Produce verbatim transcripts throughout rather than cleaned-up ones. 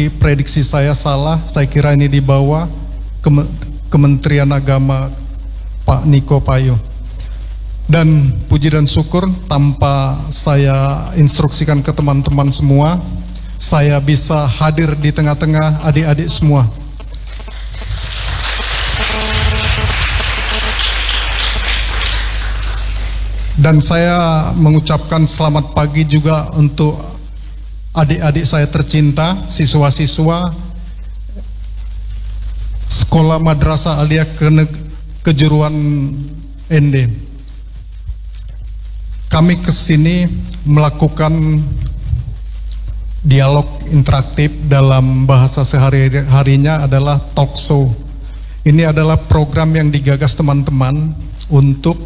tapi prediksi saya salah. Saya kira ini di bawah Kementerian Agama Pak Niko Payo. Dan puji dan syukur tanpa saya instruksikan ke teman-teman semua, saya bisa hadir di tengah-tengah adik-adik semua. Dan saya mengucapkan selamat pagi juga untuk adik-adik saya tercinta, siswa-siswa Sekolah Madrasah Aliyah Kejuruan N D. Kami kesini melakukan dialog interaktif, dalam bahasa sehari-harinya adalah talk show. Ini adalah program yang digagas teman-teman untuk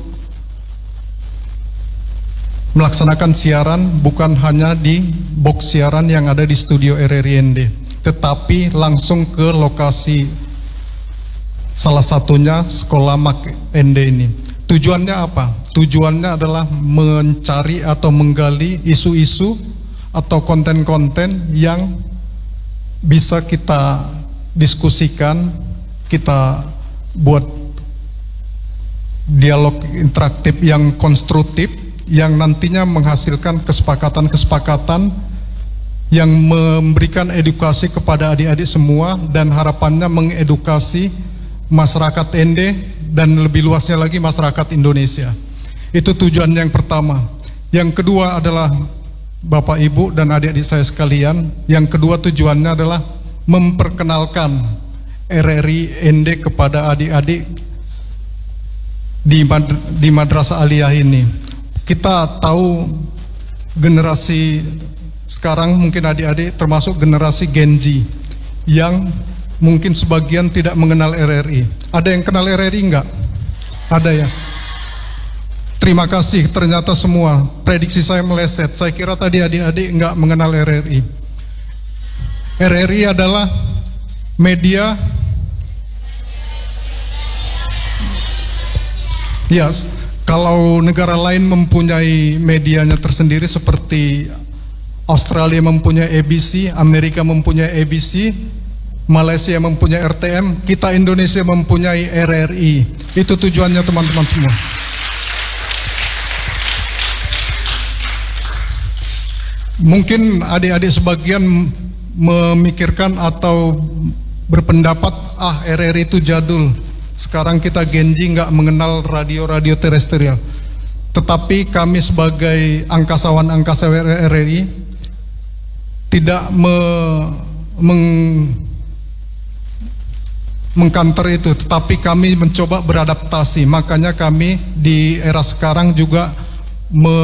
melaksanakan siaran bukan hanya di box siaran yang ada di studio R R I N D, tetapi langsung ke lokasi, salah satunya Sekolah Mak N D ini. Tujuannya apa? Tujuannya adalah mencari atau menggali isu-isu atau konten-konten yang bisa kita diskusikan, kita buat dialog interaktif yang konstruktif, yang nantinya menghasilkan kesepakatan-kesepakatan yang memberikan edukasi kepada adik-adik semua, dan harapannya mengedukasi masyarakat N D dan lebih luasnya lagi masyarakat Indonesia. Itu tujuan yang pertama. Yang kedua adalah Bapak Ibu dan adik-adik saya sekalian, yang kedua tujuannya adalah memperkenalkan R R I N D kepada adik-adik di, mad di Madrasah Aliyah ini. Kita tahu generasi sekarang mungkin adik-adik termasuk generasi Gen Z yang mungkin sebagian tidak mengenal R R I. Ada yang kenal R R I enggak? Ada ya? Terima kasih, ternyata semua. Prediksi saya meleset. Saya kira tadi adik-adik enggak mengenal R R I. R R I adalah media yes. Kalau negara lain mempunyai medianya tersendiri seperti Australia mempunyai A B C, Amerika mempunyai A B C, Malaysia mempunyai R T M, kita Indonesia mempunyai R R I. Itu tujuannya teman-teman semua. Mungkin adik-adik sebagian memikirkan atau berpendapat, ah R R I itu jadul. Sekarang kita Gen Z nggak mengenal radio-radio terestrial. Tetapi kami sebagai angkasawan-angkasa R R I tidak me, meng, mengkanter itu, tetapi kami mencoba beradaptasi. Makanya kami di era sekarang juga me,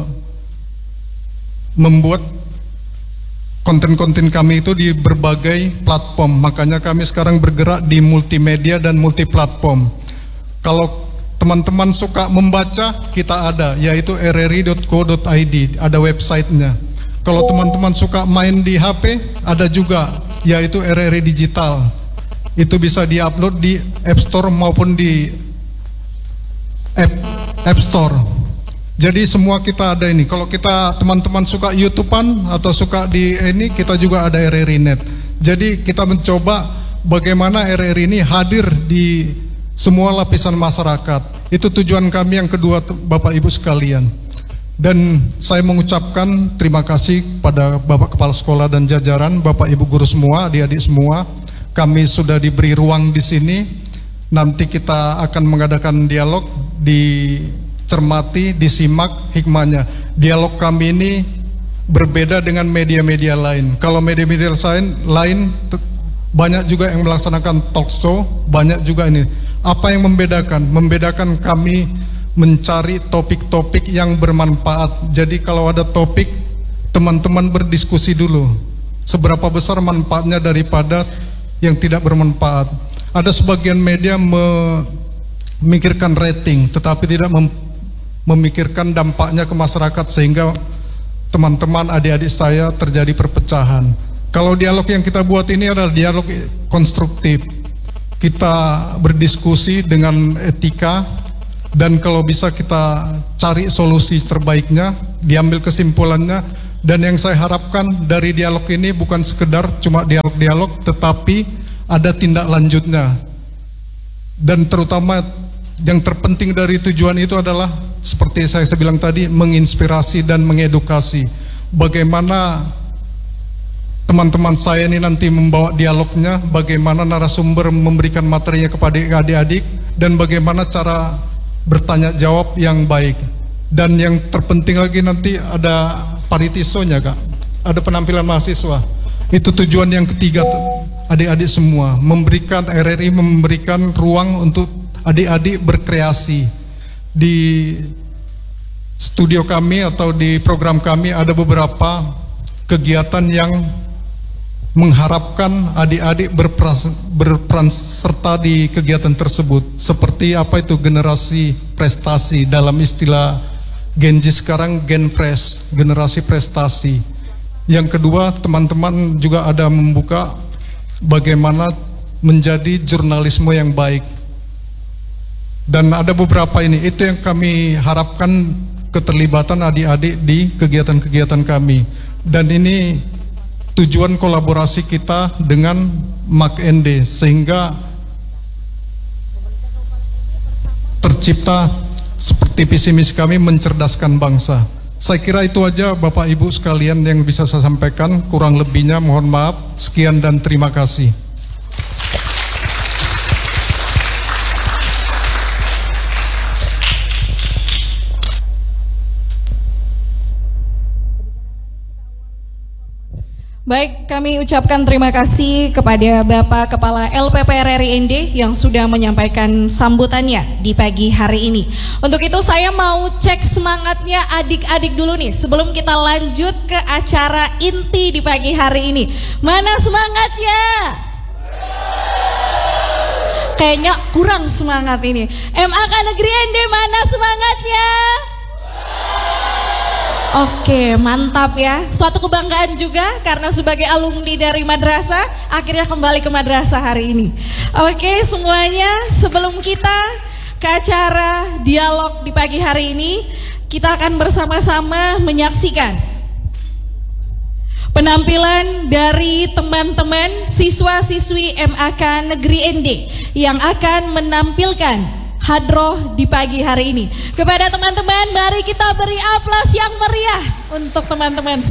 membuat konten-konten kami itu di berbagai platform. Makanya kami sekarang bergerak di multimedia dan multiplatform. Kalau teman-teman suka membaca, kita ada, yaitu r r i dot co dot i d, ada websitenya. Kalau teman-teman suka main di H P, ada juga, yaitu R R I Digital. Itu bisa di-upload di App Store maupun di App, App Store. Jadi semua kita ada ini. Kalau kita teman-teman suka YouTubean atau suka di ini, kita juga ada R R I Net. Jadi kita mencoba bagaimana R R I ini hadir di semua lapisan masyarakat. Itu tujuan kami yang kedua, Bapak Ibu sekalian. Dan saya mengucapkan terima kasih pada Bapak Kepala Sekolah dan jajaran, Bapak Ibu guru semua, adik-adik semua. Kami sudah diberi ruang di sini. Nanti kita akan mengadakan dialog, dicermati, disimak hikmahnya. Dialog kami ini berbeda dengan media-media lain. Kalau media-media lain banyak juga yang melaksanakan talk show, banyak juga ini. Apa yang membedakan? Membedakan kami mencari topik-topik yang bermanfaat. Jadi kalau ada topik, teman-teman berdiskusi dulu. Seberapa besar manfaatnya daripada yang tidak bermanfaat. Ada sebagian media memikirkan rating, tetapi tidak mem memikirkan dampaknya ke masyarakat, sehingga teman-teman adik-adik saya terjadi perpecahan. Kalau dialog yang kita buat ini adalah dialog konstruktif. Kita berdiskusi dengan etika, dan kalau bisa kita cari solusi terbaiknya, diambil kesimpulannya, Dan yang saya harapkan dari dialog ini bukan sekedar cuma dialog-dialog, tetapi ada tindak lanjutnya. Dan terutama yang terpenting dari tujuan itu adalah seperti saya bilang tadi, menginspirasi dan mengedukasi. Bagaimana teman-teman saya ini nanti membawa dialognya, bagaimana narasumber memberikan materinya kepada adik-adik, dan bagaimana cara bertanya jawab yang baik. Dan yang terpenting lagi nanti ada paritisonya, Kak. Ada penampilan mahasiswa. Itu tujuan yang ketiga, adik-adik semua. Memberikan R R I memberikan ruang untuk adik-adik berkreasi. Di studio kami atau di program kami ada beberapa kegiatan yang mengharapkan adik-adik berperan serta di kegiatan tersebut. Seperti apa itu generasi prestasi, dalam istilah Genji sekarang Genpres, generasi prestasi. Yang kedua, teman-teman juga ada membuka bagaimana menjadi jurnalisme yang baik. Dan ada beberapa ini, itu yang kami harapkan keterlibatan adik-adik di kegiatan-kegiatan kami. Dan ini tujuan kolaborasi kita dengan M A K N D, sehingga tercipta seperti visi misi kami mencerdaskan bangsa. Saya kira itu aja Bapak Ibu sekalian yang bisa saya sampaikan, kurang lebihnya mohon maaf. Sekian dan terima kasih. Baik, kami ucapkan terima kasih kepada Bapak Kepala L P P R R I N D yang sudah menyampaikan sambutannya di pagi hari ini. Untuk itu saya mau cek semangatnya adik-adik dulu nih sebelum kita lanjut ke acara inti di pagi hari ini. Mana semangatnya? Kayaknya kurang semangat ini. M A K Negeri N D mana semangatnya? Oke, mantap ya. Suatu kebanggaan juga karena sebagai alumni dari madrasah akhirnya kembali ke madrasah hari ini. Oke, semuanya sebelum kita ke acara dialog di pagi hari ini, kita akan bersama-sama menyaksikan penampilan dari teman-teman siswa-siswi M A K Negeri N D yang akan menampilkan hadroh di pagi hari ini. Kepada teman-teman, mari kita beri aplaus yang meriah untuk teman-teman